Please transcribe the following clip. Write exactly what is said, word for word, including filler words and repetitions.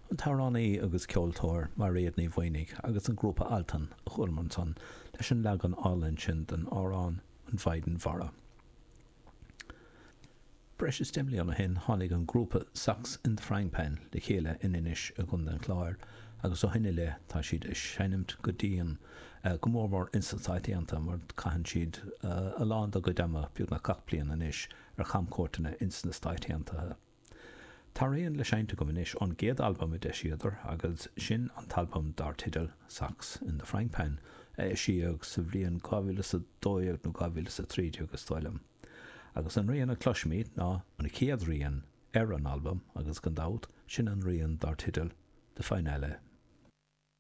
An tarránaí agus ceoltóir mar réad ní bhhainnig agus an grúpa altan a chuirman san leis an legan álann sin den árán an bhaiden mhara. Breis is stimlí an hen tháinig an grúpa Sax in the Frying Pan le chéile in inis a gún den chláir agus ó hinine le tá siad is seinimt go dtíon uh, go mór mór instantáitianta mar caihan siad uh, a lán a go dama beag na cach blian inis ar chamcórtainna instantáitianta. Tá réon le seinte go inis an géad albumm i d siadar agus sin an talbum dar tidal Sax in the Frying Pan é siag sa bhríon gábhíle sa dóag nó gábhíle sa tríd agus stoilm. Agus an rion a cloismíd ná an céad rion ar an albumm agus gan dát sin an rion dar tidal de fáinile